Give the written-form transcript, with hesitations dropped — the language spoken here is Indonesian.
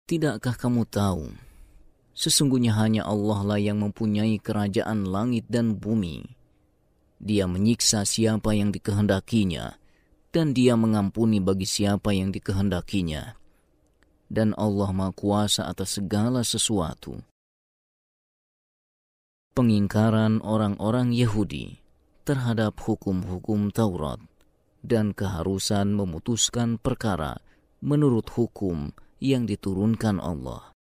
Tidakkah kamu tahu, sesungguhnya hanya Allah lah yang mempunyai kerajaan langit dan bumi. Dia menyiksa siapa yang dikehendakinya, dan Dia mengampuni bagi siapa yang dikehendakinya. Dan Allah Maha Kuasa atas segala sesuatu. Pengingkaran orang-orang Yahudi terhadap hukum-hukum Taurat dan keharusan memutuskan perkara menurut hukum yang diturunkan Allah.